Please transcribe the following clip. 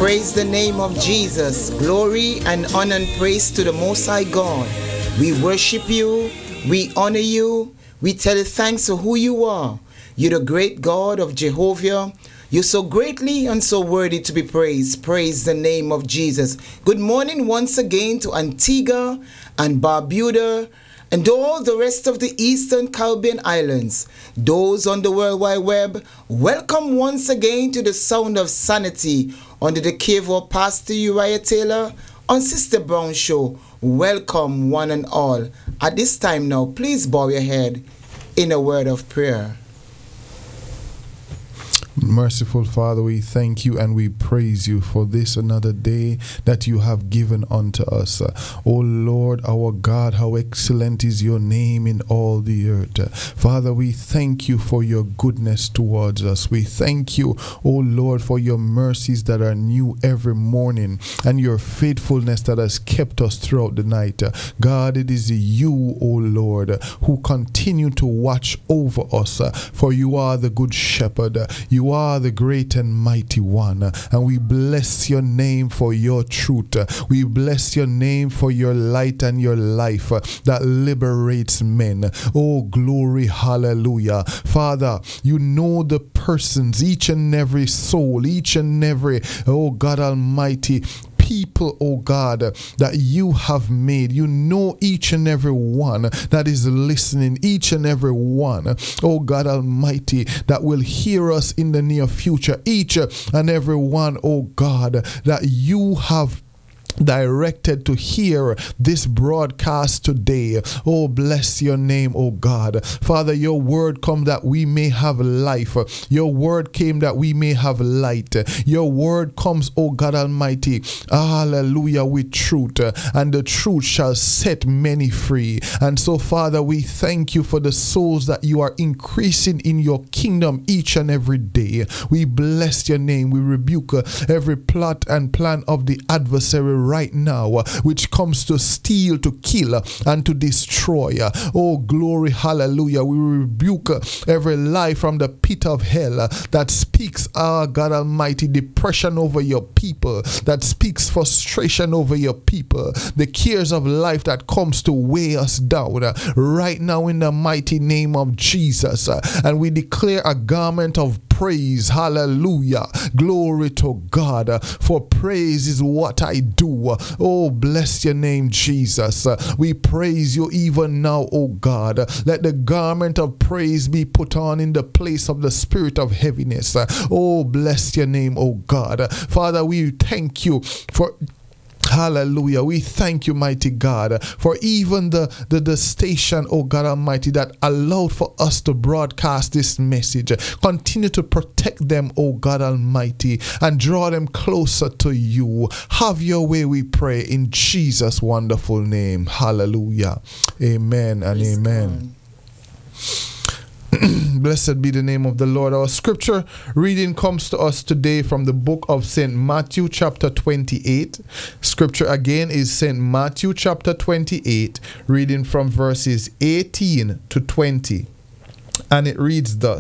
Praise the name of Jesus. Glory and honor and praise to the Most High God. We worship you. We honor you. We tell you thanks for who you are. You're the great God of Jehovah. You're so greatly and so worthy to be praised. Praise the name of Jesus. Good morning once again to Antigua and Barbuda and all the rest of the Eastern Caribbean islands. Those on the World Wide Web, welcome once again to the Sound of Sanity under the care of Pastor Uriah Taylor on Sister Brown Show. Welcome one and all. At this time now, please bow your head in a word of prayer. Merciful Father, we thank you and we praise you for this another day that you have given unto us. O Lord, our God, how excellent is your name in all the earth. Father, we thank you for your goodness towards us. We thank you, O Lord, for your mercies that are new every morning and your faithfulness that has kept us throughout the night. God, it is you, O Lord, who continue to watch over us, for you are the good shepherd. You are the great and mighty one, and we bless your name for your truth. We bless your name for your light and your life that liberates men. Oh, glory, hallelujah. Father, you know the persons, each and every soul, each and every, oh God Almighty, people, oh God, that you have made. You know each and every one that is listening, each and every one, oh God Almighty, that will hear us in the near future, each and every one, oh God, that you have directed to hear this broadcast today. Oh, bless your name, oh God. Father, your word come that we may have life. Your word came that we may have light. Your word comes, oh God Almighty, hallelujah, with truth, and the truth shall set many free. And so, Father, we thank you for the souls that you are increasing in your kingdom each and every day. We bless your name. We rebuke every plot and plan of the adversary right now, which comes to steal, to kill, and to destroy. Oh, glory, hallelujah. We rebuke every lie from the pit of hell that speaks, God Almighty, depression over your people, that speaks frustration over your people, the cares of life that comes to weigh us down right now in the mighty name of Jesus. And we declare a garment of praise, hallelujah, glory to God, for praise is what I do. Oh, bless your name, Jesus. We praise you even now, oh God. Let the garment of praise be put on in the place of the spirit of heaviness. Oh, bless your name, oh God. Father, we thank you for hallelujah. We thank you, mighty God, for even the station, oh God Almighty, that allowed for us to broadcast this message. Continue to protect them, oh God Almighty, and draw them closer to you. Have your way, we pray, in Jesus' wonderful name. Hallelujah. Amen and praise amen. God. Blessed be the name of the Lord. Our scripture reading comes to us today from the book of St. Matthew chapter 28. Scripture again is St. Matthew chapter 28, reading from verses 18 to 20. And it reads thus.